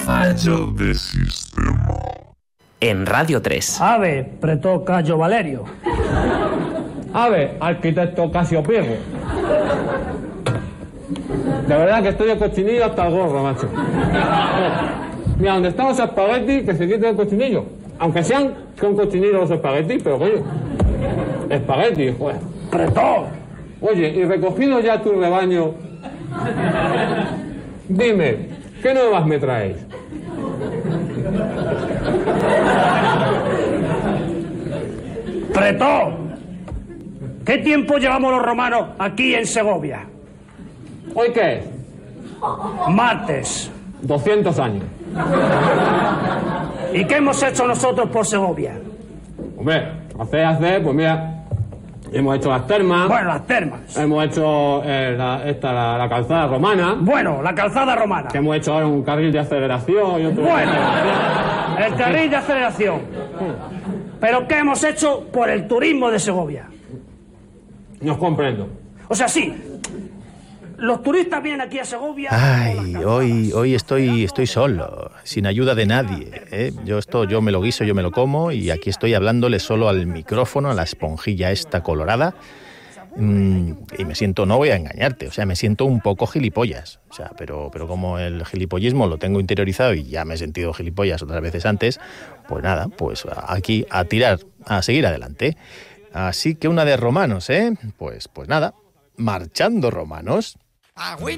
Fallo de sistema. En Radio 3. Ave, pretó Cayo Valerio. Ave, arquitecto Casiopirro. De verdad que estoy de cochinillo hasta el gorro, macho. Mira, donde están los espaguetis, que se quiten el cochinillo. Aunque sean con cochinillo los espaguetis, pero coño. Espaguetis, joder. Pretó. Oye, y recogido ya tu rebaño, dime, ¿qué nuevas me traéis? Pretó. ¿Qué tiempo llevamos los romanos aquí en Segovia? ¿Hoy qué es? Martes. 200 años. ¿Y qué hemos hecho nosotros por Segovia? Hombre, pues mira, hemos hecho las termas. Bueno, las termas. Hemos hecho la calzada romana. Bueno, la calzada romana. Que hemos hecho ahora un carril de aceleración y otro... Bueno, el carril de aceleración. ¿Pero qué hemos hecho por el turismo de Segovia? No os comprendo. O sea, sí, los turistas vienen aquí a Segovia... Ay, hoy estoy solo, sin ayuda de nadie, ¿eh? Yo me lo guiso, yo me lo como, y aquí estoy hablándole solo al micrófono, a la esponjilla esta colorada, y me siento, no voy a engañarte, o sea, me siento un poco gilipollas, o sea, pero como el gilipollismo lo tengo interiorizado y ya me he sentido gilipollas otras veces antes, pues nada, pues aquí a tirar, a seguir adelante. Así que una de romanos, ¿eh? Pues nada, marchando romanos.